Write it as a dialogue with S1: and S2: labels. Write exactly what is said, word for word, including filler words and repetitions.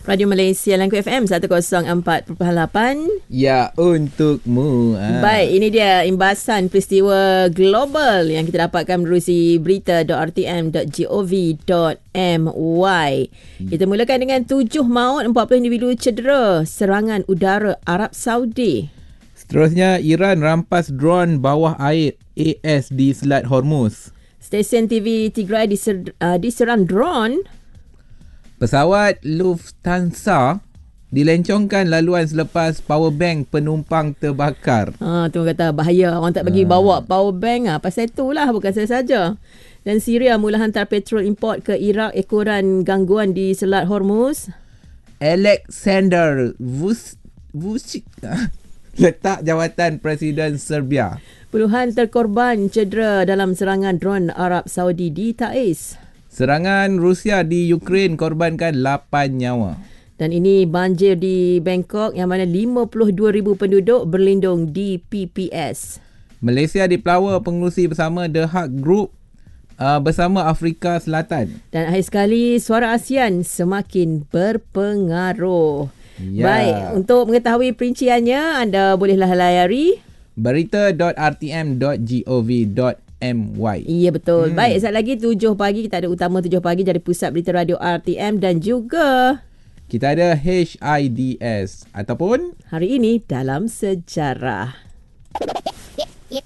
S1: Radio Malaysia Langku F M seratus empat perpuluhan lapan.
S2: Ya, untukmu. Ha.
S1: Baik, ini dia imbasan peristiwa global yang kita dapatkan menerusi berita dot r t m dot gov dot m y. Kita mulakan dengan tujuh maut, empat puluh individu cedera serangan udara Arab Saudi.
S2: Seterusnya, Iran rampas drone bawah air A S di Selat Hormuz.
S1: Stesen T V Tigray diser, uh, diserang drone.
S2: Pesawat Lufthansa dilencongkan laluan selepas power bank penumpang terbakar.
S1: Ha, tu kata bahaya. Orang tak bagi ha. bawa power bank. Ha. Pasal itulah, bukan saya saja. Dan Syria mula hantar petrol import ke Iraq ekoran gangguan di Selat Hormuz.
S2: Alexander Vučić letak jawatan Presiden Serbia.
S1: Puluhan terkorban cedera dalam serangan drone Arab Saudi di Taiz.
S2: Serangan Rusia di Ukraine korbankan lapan nyawa.
S1: Dan ini banjir di Bangkok yang mana lima puluh dua ribu penduduk berlindung di P P S.
S2: Malaysia dipelawa pengerusi bersama The Hague Group uh, bersama Afrika Selatan.
S1: Dan akhir sekali, suara ASEAN semakin berpengaruh. Ya. Baik, untuk mengetahui perinciannya, anda bolehlah layari
S2: berita dot r t m dot gov dot m y.
S1: Ya, betul. Hmm. Baik, saat lagi tujuh pagi, kita ada utama tujuh pagi dari Pusat Berita Radio R T M dan juga
S2: kita ada H I D S ataupun
S1: Hari Ini Dalam Sejarah.